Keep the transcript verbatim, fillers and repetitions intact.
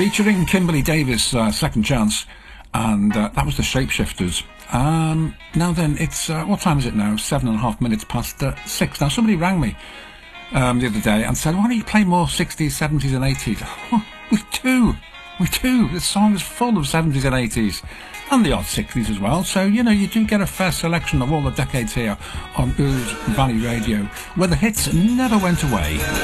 featuring Kimberly Davis, uh, Second Chance, and uh, that was the Shapeshifters. Um, now then, it's, uh, what time is it now? Seven and a half minutes past uh, six. Now, somebody rang me um, the other day and said, why don't you play more sixties, seventies and eighties? Oh, we do. We do. This song is full of seventies and eighties. And the odd sixties as well. So, you know, you do get a fair selection of all the decades here on Ouse Valley Radio, where the hits never went away.